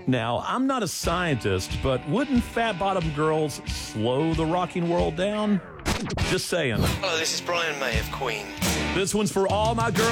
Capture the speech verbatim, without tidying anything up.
Now, I'm not a scientist, but wouldn't fat-bottom girls slow the rocking world down? Just saying. Hello, this is Brian May of Queen. This one's for all my girls.